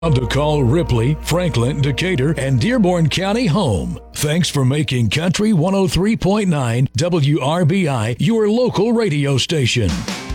To call Ripley, Franklin, Decatur, and Dearborn County home. Thanks for making Country 103.9 WRBI your local radio station.